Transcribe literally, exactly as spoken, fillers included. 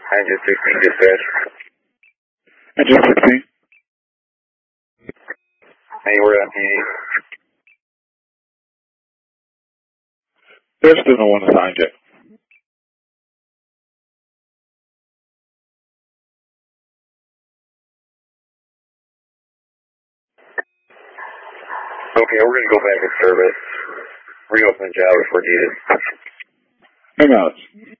Engine sixteen dispatch. Engine sixteen. Anywhere on P D? There's still no one assigned yet. Okay, we're going to go back in service. Reopen the job if we're needed. Hey, Alex.